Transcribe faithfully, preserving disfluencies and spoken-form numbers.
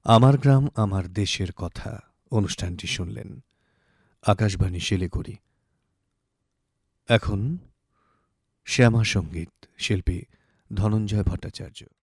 আমার গ্রাম আমার দেশের কথা অনুষ্ঠানটি শুনলেন আকাশবাণী শিলিগুড়ি। এখন শ্যামা সঙ্গীত, শিল্পী ধনঞ্জয় ভট্টাচার্য।